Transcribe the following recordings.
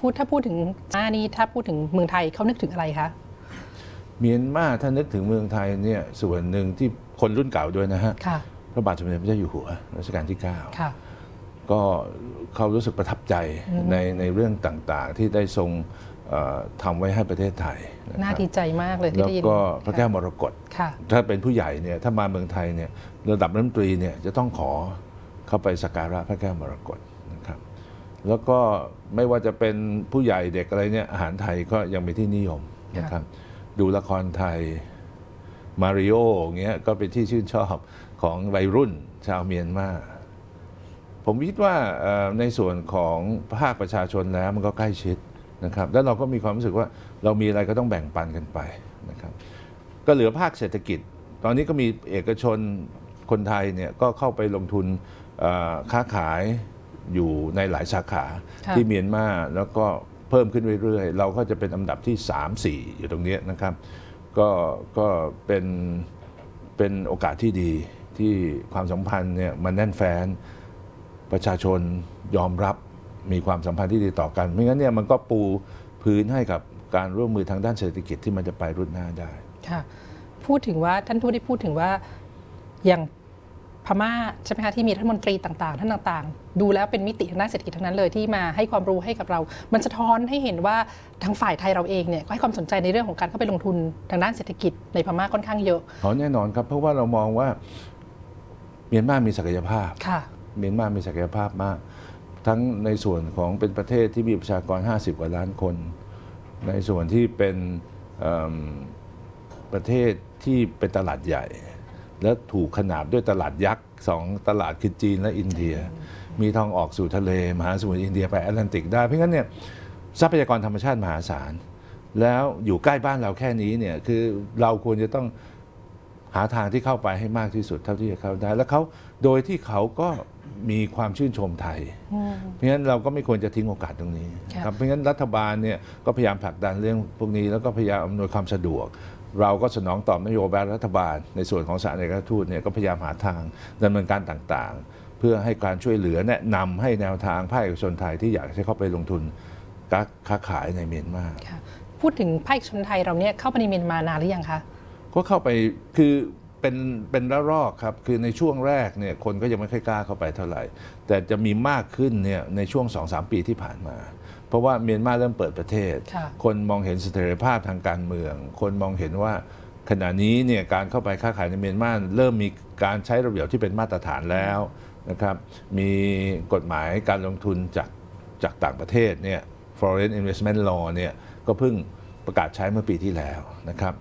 ถ้าพูดถึงนี่ถ้าพูดถึงเมืองไทยเขานึกถึงอะไรคะเมียนมาถ้านึกถึงเมืองไทยเนี่ยส่วนหนึ่งที่คนรุ่นเก่าด้วยนะฮะพระบาทสมเด็จพระเจ้าอยู่หัวรัชกาลที่ 9ก็เขารู้สึกประทับใจในเรื่องต่างๆที่ได้ทรงทำไว้ให้ประเทศไทยน่าดีใจมากเลยที่ได้ยินแล้วก็พระแก้วมรกตถ้าเป็นผู้ใหญ่เนี่ยถ้ามาเมืองไทยเนี่ยระดับรัฐมนตรีเนี่ยจะต้องขอเข้าไปสักการะพระแก้วมรกตนะครับแล้วก็ไม่ว่าจะเป็นผู้ใหญ่เด็กอะไรเนี่ยอาหารไทยก็ยังเป็นที่นิยมนะครับดูละครไทยมาริโอเงี้ยก็เป็นที่ชื่นชอบของวัยรุ่นชาวเมียนมาผมคิดว่าในส่วนของภาคประชาชนแล้วมันก็ใกล้ชิดนะครับแล้วเราก็มีความรู้สึกว่าเรามีอะไรก็ต้องแบ่งปันกันไปนะครับก็เหลือภาคเศรษฐกิจตอนนี้ก็มีเอกชนคนไทยเนี่ยก็เข้าไปลงทุนค้าขายอยู่ในหลายสาขาที่เมียนมาแล้วก็เพิ่มขึ้นเรื่อยๆเราก็จะเป็นอันดับที่ 3-4 อยู่ตรงนี้นะครับก็เป็นโอกาสที่ดีที่ความสัมพันธ์เนี่ยมันแน่นแฟ้นประชาชนยอมรับมีความสัมพันธ์ที่ดีต่อกันไม่งั้นเนี่ยมันก็ปูพื้นให้กับการร่วมมือทางด้านเศรษฐกิจที่มันจะไปรุ่นหน้าได้ค่ะพูดถึงว่าท่านทูตได้พูดถึงว่าอย่างพม่าใช่ไหมคะที่มีรัฐมนตรีต่างๆท่านต่างๆดูแล้วเป็นมิติทางด้านเศรษฐกิจทั้งนั้นเลยที่มาให้ความรู้ให้กับเรามันสะท้อนให้เห็นว่าทางฝ่ายไทยเราเองเนี่ยก็ให้ความสนใจในเรื่องของการเข้าไปลงทุนทางด้านเศรษฐกิจในพม่าค่อนข้างเยอะแน่นอนครับเพราะว่าเรามองว่าเมียนมามีศักยภาพเมียนมามีศักยภาพมากทั้งในส่วนของเป็นประเทศที่มีประชากร50 กว่าล้านคนในส่วนที่เป็นประเทศที่เป็นตลาดใหญ่และถูกขนาบด้วยตลาดยักษ์2 ตลาดคือจีนและอินเดียมีทางออกสู่ทะเลมหาสมุทรอินเดียไปแอตแลนติกได้เพราะงั้นเนี่ยทรัพยากรธรรมชาติมหาศาลแล้วอยู่ใกล้บ้านเราแค่นี้เนี่ยคือเราควรจะต้องหาทางที่เข้าไปให้มากที่สุดเท่าที่จะเข้าได้แล้วเขาโดยที่เขาก็มีความชื่นชมไทยเพราะฉะนั้นเราก็ไม่ควรจะทิ้งโอกาสตรงนี้ครับเพราะฉะนั้นรัฐบาลเนี่ยก็พยายามผลักดันเรื่องพวกนี้แล้วก็พยายามอำนวยความสะดวกเราก็สนองตอบนโยบายรัฐบาลในส่วนของสถานเอกอัครราชทูตเนี่ยก็พยายามหาทางดำเนินการต่างๆเพื่อให้การช่วยเหลือแนะนำให้แนวทางภาคเอกชนไทยที่อยากจะเข้าไปลงทุนค้าขายในเมียนมาพูดถึงภาคเอกชนไทยเราเนี่ยเข้าไปในเมียนมานานหรือยังคะก็เข้าไปคือเป็นระลอกครับคือในช่วงแรกเนี่ยคนก็ยังไม่ค่อยกล้าเข้าไปเท่าไหร่แต่จะมีมากขึ้นเนี่ยในช่วง 2-3 ปีที่ผ่านมาเพราะว่าเมียนมาเริ่มเปิดประเทศคนมองเห็นเสถียรภาพทางการเมืองคนมองเห็นว่าขณะนี้เนี่ยการเข้าไปค้าขายในเมียนมาเริ่มมีการใช้ระเบียบที่เป็นมาตรฐานแล้วนะครับมีกฎหมายการลงทุนจากต่างประเทศเนี่ย Foreign Investment Law เนี่ยก็เพิ่งประกาศใช้เมื่อปีที่แล้วนะครับ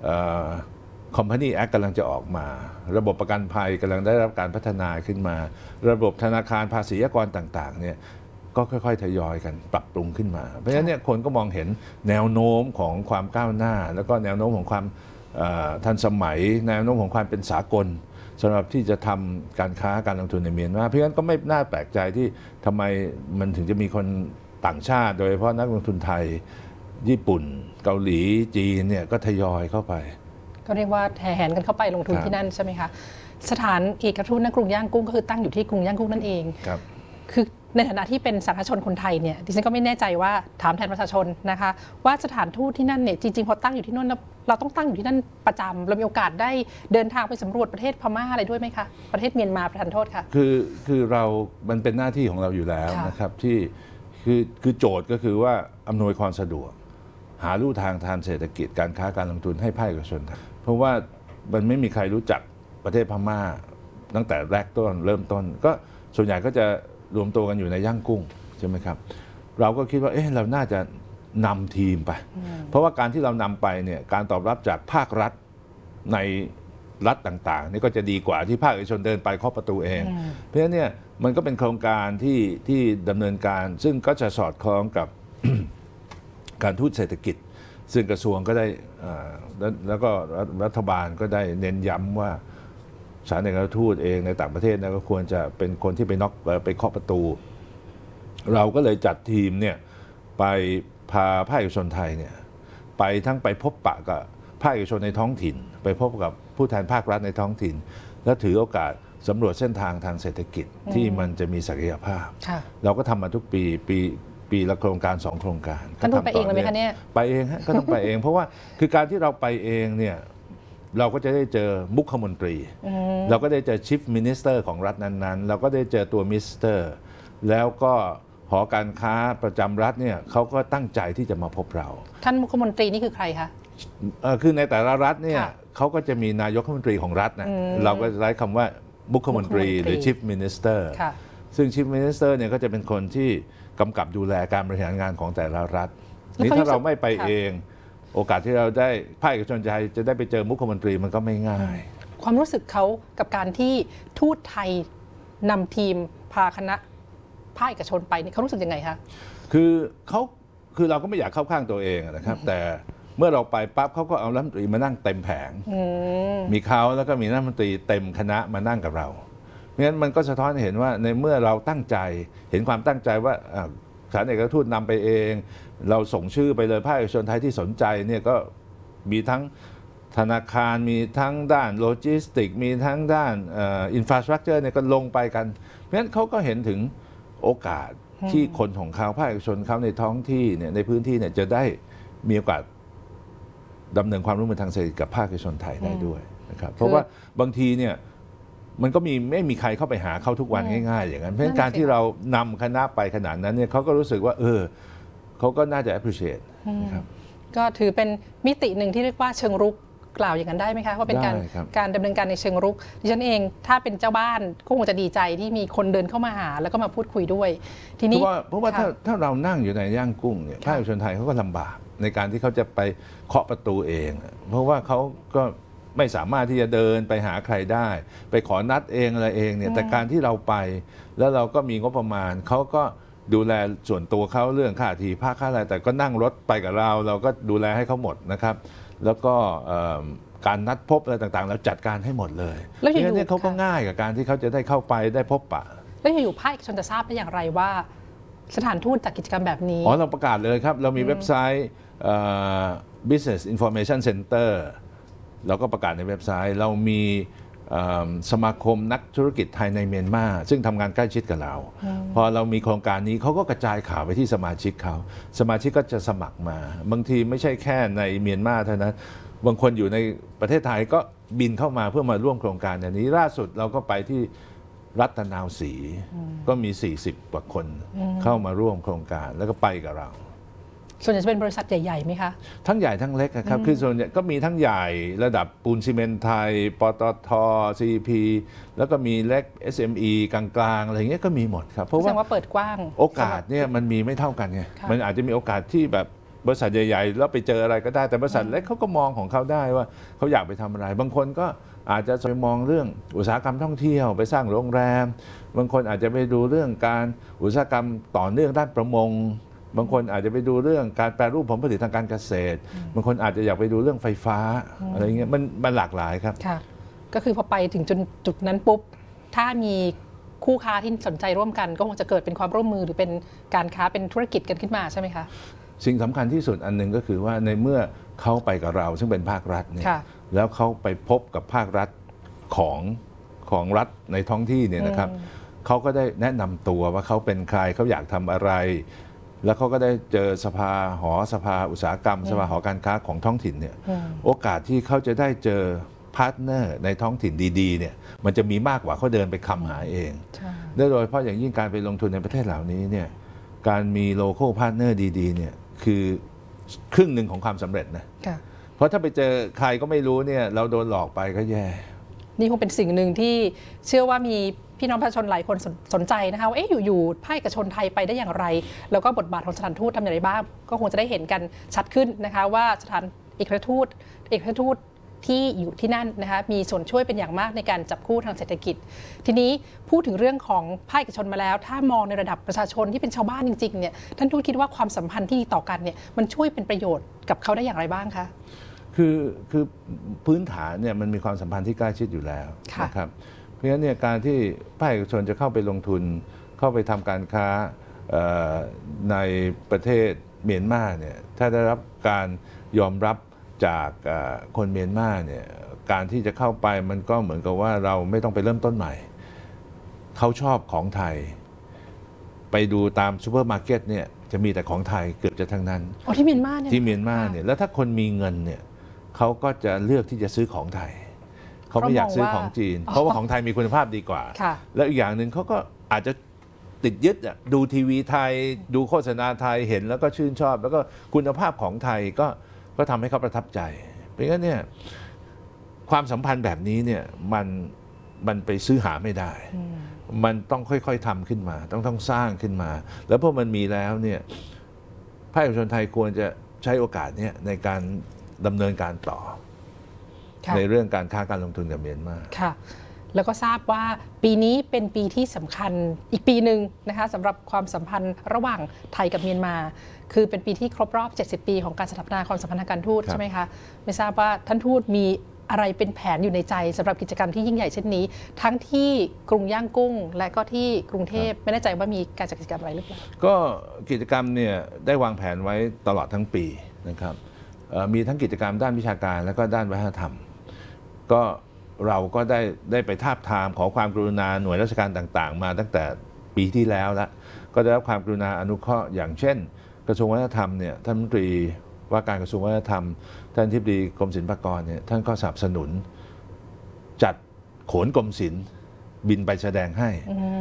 Company Act กำลังจะออกมาระบบประกันภัยกำลังได้รับการพัฒนาขึ้นมาระบบธนาคารภาษีอากรต่างๆเนี่ยก็ค่อยๆทยอยกันปรับปรุงขึ้นมาเพราะฉะนั้นเนี่ยคนก็มองเห็นแนวโน้มของความก้าวหน้าแล้วก็แนวโน้มของความทันสมัยแนวโน้มของความเป็นสากลสำหรับที่จะทำการค้าการลงทุนในเมียนมาเพราะฉะนั้นก็ไม่น่าแปลกใจที่ทำไมมันถึงจะมีคนต่างชาติโดยเฉพาะนักลงทุนไทยญี่ปุ่นเกาหลีจีนเนี่ยก็ทยอยเข้าไปก็เรียกว่าแห่กันเข้าไปลงทุนที่นั่นใช่ไหมคะสถานเอกอัครราชทูตณกรุงย่างกุ้งก็คือตั้งอยู่ที่กรุงย่างกุ้งนั่นเองคือในฐานะที่เป็นสาธารณชนคนไทยเนี่ยดิฉันก็ไม่แน่ใจว่าถามแทนประชาชนนะคะว่าสถานทูตที่นั่นเนี่ยจริงๆพอตั้งอยู่ที่นั่นเราต้องตั้งอยู่ที่นั่นประจำเรามีโอกาสได้เดินทางไปสำรวจประเทศพม่าอะไรด้วยไหมคะประเทศเมียนมาประทานโทษค่ะคือเรามันเป็นหน้าที่ของเราอยู่แล้วนะครับที่คือโจทย์ก็คือว่าอำนวยความสะดวกหาลู่ทางเศรษฐกิจการค้าการลงทุนให้ภาคเอกชนเพราะว่ามันไม่มีใครรู้จักประเทศพม่าตั้งแต่แรกต้นเริ่มต้นก็ส่วนใหญ่ก็จะรวมตัวกันอยู่ในย่างกุ้งใช่ไหมครับเราก็คิดว่าเราน่าจะนำทีมไปเพราะว่าการที่เรานำไปเนี่ยการตอบรับจากภาครัฐในรัฐต่างๆนี่ก็จะดีกว่าที่ภาคเอกชนเดินไปเคาะประตูเองเพราะฉะนั้นเนี่ยมันก็เป็นโครงการที่ดำเนินการซึ่งก็จะสอดคล้องกับ การทูตเศรษฐกิจซึ่งกระทรวงก็ได้แล้วก็รัฐบาลก็ได้เน้นย้ำว่าสถานเอกอัครราชทูตเองในต่างประเทศก็ควรจะเป็นคนที่ไปเคาะประตูเราก็เลยจัดทีมเนี่ยไปพาภาคเอกชนไทยเนี่ยไปทั้งไปพบปะกับภาคเอกชนในท้องถิ่นไปพบกับผู้แทนภาครัฐในท้องถิ่นและถือโอกาสสำรวจเส้นทางทางเศรษฐกิจที่มันจะมีศักยภาพเราก็ทำมาทุกปีปีละโครงการ2โครงการท่านทูตไปเองเลยไหมคะเนี่ยไปเองฮะก็ต้องไปเอง เพราะว่าคือการที่เราไปเองเนี่ยเราก็จะได้เจอมุขมนตรีเราก็ได้เจอชิฟมินิสเตอร์ของรัฐนั้นๆเราก็ได้เจอตัวมิสเตอร์แล้วก็หอการค้าประจำรัฐเนี่ยเขาก็ตั้งใจที่จะมาพบเราท่านมุขมนตรีนี่คือใครคะคือในแต่ละรัฐเนี่ยเขาก็จะมีนายกรัฐมนตรีของรัฐนะเราก็ใช้คำว่ามุขมนตรีหรือ Chief Minister ซึ่ง Chief Minister เนี่ยก็จะเป็นคนที่กำกับดูแลการบริหารงานของแต่ละรัฐนี่ถ้าเราไม่ไปเองโอกาสที่เราได้ภาคเอกชนจะได้ไปเจอมุขมนตรีมันก็ไม่ง่ายความรู้สึกเขากับการที่ทูตไทยนำทีมพาคณะภาคเอกชนไปนี่เขารู้สึกยังไงคะคือเราก็ไม่อยากเข้าข้างตัวเองนะครับแต่เมื่อเราไปปั๊บเขาก็เอารัฐมนตรีมานั่งเต็มแผงมีเขาแล้วก็มีรัฐมนตรีเต็มคณะมานั่งกับเราเพราะฉะนั้นมันก็สะท้อนเห็นว่าในเมื่อเราตั้งใจเห็นความตั้งใจว่าสถานเอกทูตนำไปเองเราส่งชื่อไปเลยภาคเอกชนไทยที่สนใจเนี่ยก็มีทั้งธนาคารมีทั้งด้านโลจิสติกมีทั้งด้านอินฟราสตรักเจอร์เนี่ยก็ลงไปกันเพราะฉะนั้นเขาก็เห็นถึงโอกาสที่คนของเขาภาคเอกชนเขาในท้องที่เนี่ยในพื้นที่เนี่ยจะได้มีโอกาสดำเนินความร่วมมือทางเศรษฐกิจกับภาคเอกชนไทยได้ด้วยนะครับเพราะว่าบางทีเนี่ยมันก็ไม่มีใครเข้าไปหาเขาทุกวันง่ายๆอย่างนั้นเพราะฉะนั้นการที่เรานำคณะไปขนาดนั้นเนี่ยเขาก็รู้สึกว่าเขาก็น่าจะ appreciate นะครับก็ถือเป็นมิติหนึ่งที่เรียกว่าเชิงรุกกล่าวอย่างนั้นได้ไหมคะว่าเป็นการดำเนินการในเชิงรุกดิฉันเองถ้าเป็นเจ้าบ้านก็คงจะดีใจที่มีคนเดินเข้ามาหาแล้วก็มาพูดคุยด้วยทีนี้เพราะว่าถ้าเรานั่งอยู่ในย่างกุ้งเนี่ยภาคเอกชนไทยเขาก็ลำบากในการที่เขาจะไปเคาะประตูเองเพราะว่าเขาก็ไม่สามารถที่จะเดินไปหาใครได้ไปขอนัดเองอะไรเองเนี่ยแต่การที่เราไปแล้วเราก็มีงบประมาณเขาก็ดูแลส่วนตัวเขาเรื่องค่าที่พักค่าอะไรแต่ก็นั่งรถไปกับเราก็ดูแลให้เขาหมดนะครับแล้วก็การนัดพบอะไรต่างๆเราจัดการให้หมดเลยเพราะฉะนั้นเขาก็ง่ายกับการที่เขาจะได้เข้าไปได้พบปะแล้วอยู่ภาคเอกชนจะทราบได้อย่างไรว่าสถานทูตจัดกิจกรรมแบบนี้เราประกาศเลยครับเรามีเว็บไซต์Business Information Center เราก็ประกาศในเว็บไซต์เรามีสมาคมนักธุรกิจไทยในเมียนมาซึ่งทำงานใกล้ชิดกับเราพอเรามีโครงการนี้เขาก็กระจายข่าวไปที่สมาชิกเขาสมาชิกก็จะสมัครมาบางทีไม่ใช่แค่ในเมียนมาเท่านั้นบางคนอยู่ในประเทศไทยก็บินเข้ามาเพื่อมาร่วมโครงการอย่างนี้ล่าสุดเราก็ไปที่รัตนาวศรีก็มี40 กว่าคนเข้ามาร่วมโครงการแล้วก็ไปกับเราส่วนใหญ่จะเป็นบริษัทใหญ่ๆไหมคะทั้งใหญ่ทั้งเล็กครับคือส่วนใหญ่ก็มีทั้งใหญ่ระดับปูนซีเมนต์ไทยปตท CP แล้วก็มีเล็ก SME กลางๆอะไรเงี้ยก็มีหมดครับเพราะว่าเปิดกว้างโอกาสเนี่ยมันมีไม่เท่ากันไงมันอาจจะมีโอกาสที่แบบบริษัทใหญ่ๆแล้วไปเจออะไรก็ได้แต่บริษัทเล็กเขาก็มองของเขาได้ว่าเขาอยากไปทำอะไรบางคนก็อาจจะไปมองเรื่องอุตสาหกรรมท่องเที่ยวไปสร้างโรงแรมบางคนอาจจะไปดูเรื่องการอุตสาหกรรมต่อเนื่องด้านประมงบางคนอาจจะไปดูเรื่องการแปรรูปผลผลิตทางการเกษตรบางคนอาจจะอยากไปดูเรื่องไฟฟ้าอะไรเงี้ยมันหลากหลายครับค่ะก็คือพอไปถึงจุดนั้นปุ๊บถ้ามีคู่ค้าที่สนใจร่วมกันก็คงจะเกิดเป็นความร่วมมือหรือเป็นการค้าเป็นธุรกิจกันขึ้นมาใช่ไหมคะสิ่งสำคัญที่สุดอันหนึ่งก็คือว่าในเมื่อเขาไปกับเราซึ่งเป็นภาครัฐเนี่ยแล้วเขาไปพบกับภาครัฐของรัฐในท้องที่เนี่ยนะครับเขาก็ได้แนะนำตัวว่าเขาเป็นใครเขาอยากทำอะไรแล้วเขาก็ได้เจอสภาอุตสาหกรรมสภาหอการค้าของท้องถิ่นเนี่ยโอกาสที่เขาจะได้เจอพาร์ทเนอร์ในท้องถิ่นดีๆเนี่ยมันจะมีมากกว่าเขาเดินไปคำหาเองโดยเฉพาะอย่างยิ่งการไปลงทุนในประเทศเหล่านี้เนี่ยการมีโลโก้พาร์ทเนอร์ดีๆเนี่ยคือครึ่งหนึ่งของความสำเร็จนะเพราะถ้าไปเจอใครก็ไม่รู้เนี่ยเราโดนหลอกไปก็แย่นี่คงเป็นสิ่งหนึ่งที่เชื่อว่ามีพี่น้องประชาชนหลายคนสนใจนะคะว่าอยู่ภาคเอกชนไทยไปได้อย่างไรแล้วก็บทบาทของสถานทูตทำอย่างไรบ้างก็คงจะได้เห็นกันชัดขึ้นนะคะว่าสถานเอกทูตที่อยู่ที่นั่นนะคะมีส่วนช่วยเป็นอย่างมากในการจับคู่ทางเศรษฐกิจทีนี้พูดถึงเรื่องของภาคเอกชนมาแล้วถ้ามองในระดับประชาชนที่เป็นชาวบ้านจริงๆเนี่ยท่านทูตคิดว่าความสัมพันธ์ที่ดีต่อกันเนี่ยมันช่วยเป็นประโยชน์กับเขาได้อย่างไรบ้างคะคือพื้นฐานเนี่ยมันมีความสัมพันธ์ที่ใกล้ชิดอยู่แล้วนะครับเพราะฉะนั้นเนี่ยการที่ภาคเอกชนจะเข้าไปลงทุนเข้าไปทำการค้าในประเทศเมียนมาเนี่ยถ้าได้รับการยอมรับจากคนเมียนมาเนี่ยการที่จะเข้าไปมันก็เหมือนกับว่าเราไม่ต้องไปเริ่มต้นใหม่เขาชอบของไทยไปดูตามซูเปอร์มาร์เก็ตเนี่ยจะมีแต่ของไทยเกือบจะทั้งนั้นอ๋อที่เมียนมาเนี่ยที่เมียนมาเนี่ยแล้วถ้าคนมีเงินเนี่ยเขาก็จะเลือกที่จะซื้อของไทยเขาไม่อยากซื้อของจีนเพราะว่าของไทยมีคุณภาพดีกว่าแล้วอีกอย่างหนึ่งเขาก็อาจจะติดยึดดูทีวีไทยดูโฆษณาไทยเห็นแล้วก็ชื่นชอบแล้วก็คุณภาพของไทยก็ทำให้เขาประทับใจเพราะงั้นเนี่ยความสัมพันธ์แบบนี้เนี่ยมันไปซื้อหาไม่ได้มันต้องค่อยๆทำขึ้นมาต้องสร้างขึ้นมาแล้วพอมันมีแล้วเนี่ยภาคเอกชนไทยควรจะใช้โอกาสนี้ในการดำเนินการต่อในเรื่องการค้าการลงทุนกับเมียนมาค่ะแล้วก็ทราบว่าปีนี้เป็นปีที่สำคัญอีกปีหนึ่งนะคะสำหรับความสัมพันธ์ระหว่างไทยกับเมียนมาคือเป็นปีที่ครบรอบ70 ปีของการสถาปนาความสัมพันธ์ทางการทูตใช่ไหมคะไม่ทราบว่าท่านทูตมีอะไรเป็นแผนอยู่ในใจสำหรับกิจกรรมที่ยิ่งใหญ่เช่นนี้ทั้งที่กรุงย่างกุ้งและก็ที่กรุงเทพไม่แน่ใจว่ามีการจัดกิจกรรมอะไรหรือเปล่าก็กิจกรรมเนี่ยได้วางแผนไว้ตลอดทั้งปีนะครับมีทั้งกิจกรรมด้านวิชาการและก็ด้านวัฒนธรรมก็เราก็ได้ไปทาบทามขอความกรุณาหน่วยราชการต่างๆมาตั้งแต่ปีที่แล้วแล้วก็ได้รับความกรุณาอนุเคราะห์อย่างเช่นกระทรวงวัฒนธรรมเนี่ยท่านรัฐมนตรีว่าการกระทรวงวัฒนธรรมท่านอธิบดีกรมศิลปากรเนี่ยท่านก็สนับสนุนจัดโขนกรมศิลป์บินไปแสดงให้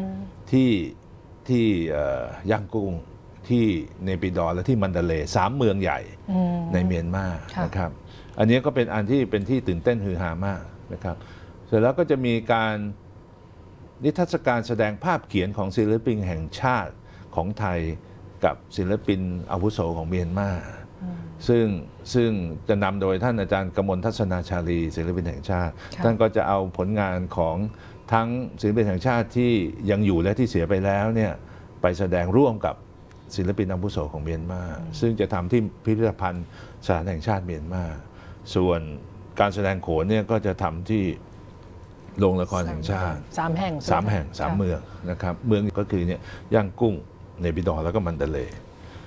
ที่ย่างกุ้งที่เนปิดอร์และที่มันดาเลย์3 เมืองใหญ่ในเมียนมานะครับอันนี้ก็เป็นอันที่เป็นที่ตื่นเต้นฮือฮามากนะครับเสร็จแล้วก็จะมีการนิทรรศการแสดงภาพเขียนของศิลปินแห่งชาติของไทยกับศิลปินอาวุโสของเมียนมาซึ่งจะนำโดยท่านอาจารย์กมลทัศนาชาลีศิลปินแห่งชาติท่านก็จะเอาผลงานของทั้งศิลปินแห่งชาติที่ยังอยู่และที่เสียไปแล้วเนี่ยไปแสดงร่วมกับศิลปินอาวุโสของเมียนมาซึ่งจะทำที่พิพิธภัณฑ์สถานแห่งชาติเมียนมาส่วนการแสดงโขนเนี่ยก็จะทำที่โรงละครแห่งชาติ 3 แห่ง 3 เมืองนะครับเมืองก็คือเนี่ยย่างกุ้งเนปิดอร์แล้วก็มันดาเลย์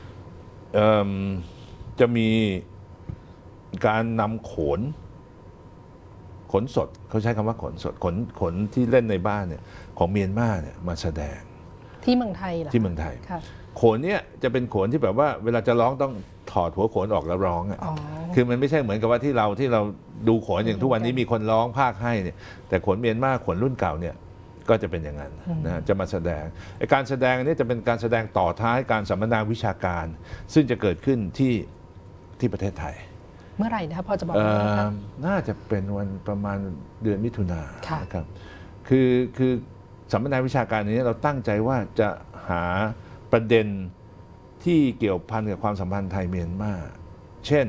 จะมีการนำโขนสดเขาใช้คำว่าขนสดขนที่เล่นในบ้านเนี่ยของเมียนมาเนี่ยมาแสดงที่เมืองไทยเหรอที่เมืองไทยโขนเนี่ยจะเป็นโขนที่แบบว่าเวลาจะร้องต้องถอดหัวโขนออกแล้วร้องอ่ะคือมันไม่ใช่เหมือนกับว่าที่เราดูโขนอย่างทุกวันนี้มีคนร้องภาคให้เนี่ยแต่โขนเมียนมาโขนรุ่นเก่าเนี่ยก็จะเป็นอย่างนั้นนะจะมาแสดงการแสดงนี้จะเป็นการแสดงต่อท้ายการสัมมนาวิชาการซึ่งจะเกิดขึ้นที่ประเทศไทยเมื่อไหร่นะครับพอจะบอกน่าจะเป็นวันประมาณเดือนมิถุนายนนะครับคือสัมมนาวิชาการนี้เราตั้งใจว่าจะหาประเด็นที่เกี่ยวพันกับความสัมพันธ์ไทยเมียนมาเช่น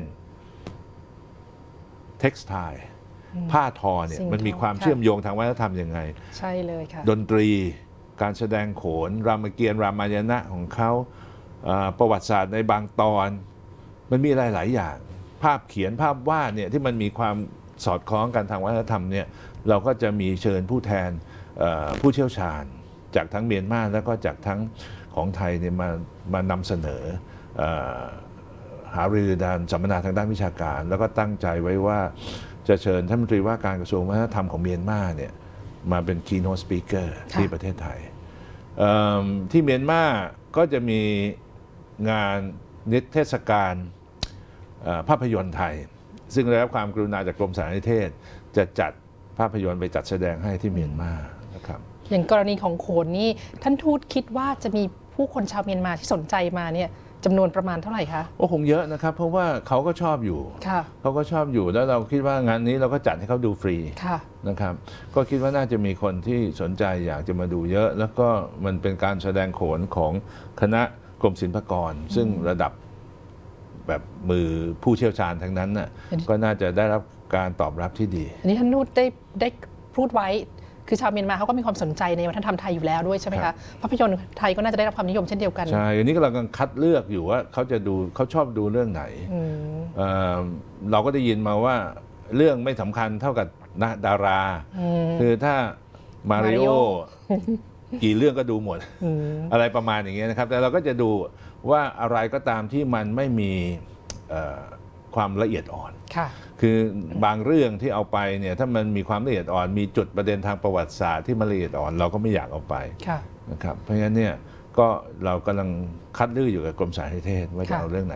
เท็กซ์ไทล์ผ้าทอเนี่ยมันมีความเชื่อมโยงทางวัฒนธรรมยังไงใช่เลยค่ะดนตรีการแสดงโขนรามเกียรติ์รามายณะของเขาประวัติศาสตร์ในบางตอนมันมีหลายอย่างภาพเขียนภาพวาดเนี่ยที่มันมีความสอดคล้องกันทางวัฒนธรรมเนี่ยเราก็จะมีเชิญผู้แทนผู้เชี่ยวชาญจากทั้งเมียนมาแล้วก็จากทั้งของไทยเนี่ยมานำเสนอหารือด้านสัมมนาทางด้านวิชาการแล้วก็ตั้งใจไว้ว่าจะเชิญท่านรัฐมนตรีว่าการกระทรวงวัฒนธรรมของเมียนมาเนี่ยมาเป็น keynote speaker ที่ประเทศไทยที่เมียนมาก็จะมีงานนิทรรศการภาพยนตร์ไทยซึ่งได้รับความกรุณาจากกรมสารนิเทศจะจัดภาพยนตร์ไปจัดแสดงให้ที่เมียนมานะครับอย่างกรณีของโขนนี่ท่านทูตคิดว่าจะมีผู้คนชาวเมียนมาที่สนใจมาเนี่ยจำนวนประมาณเท่าไหร่คะก็คงเยอะนะครับเพราะว่าเขาก็ชอบอยู่เขาก็ชอบอยู่แล้วเราคิดว่างานนี้เราก็จัดให้เขาดูฟรีนะครับก็คิดว่าน่าจะมีคนที่สนใจอยากจะมาดูเยอะแล้วก็มันเป็นการแสดงโขนของคณะกรมศิลปากรซึ่งระดับแบบมือผู้เชี่ยวชาญทั้งนั้นน่ะก็น่าจะได้รับการตอบรับที่ดีอันนี้ท่านทูตได้พูดไว้คือชาวเมียนมาเขาก็มีความสนใจในวัฒนธรรมไทยอยู่แล้วด้วยใช่ไหมคะภาพยนตร์ไทยก็น่าจะได้รับความนิยมเช่นเดียวกันใช่อันนี้กำลังคัดเลือกอยู่ว่าเขาชอบดูเรื่องไหนเราก็ได้ยินมาว่าเรื่องไม่สำคัญเท่ากับดาราคือถ้ามาริโอกี่เรื่องก็ดูหมดอะไรประมาณอย่างเงี้ยนะครับแต่เราก็จะดูว่าอะไรก็ตามที่มันไม่มีความละเอียดอ่อนคือบางเรื่องที่เอาไปเนี่ยถ้ามันมีความละเอียดอ่อนมีจุดประเด็นทางประวัติศาสตร์ที่มันละเอียดอ่อนเราก็ไม่อยากเอาไปนะครับเพราะฉะนั้นเนี่ยก็เรากำลังคัดเลือกอยู่กับกรมสารนิเทศว่าจะเอาเรื่องไหน